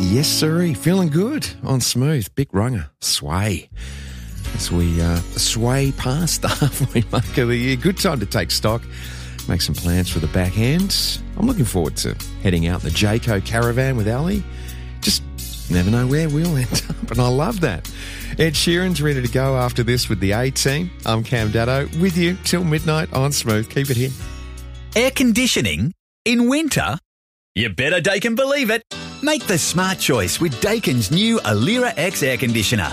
Yes, sirree. Feeling good on Smooth. Big Runga. Sway. As we sway past the halfway mark of the year. Good time to take stock. Make some plans for the back end. I'm looking forward to heading out in the Jayco caravan with Ali. Just never know where we'll end up, and I love that. Ed Sheeran's ready to go after this with the A-Team. I'm Cam Daddo, with you till midnight on Smooth. Keep it here. Air conditioning in winter? You better Daikin believe it. Make the smart choice with Daikin's new Alira X air conditioner.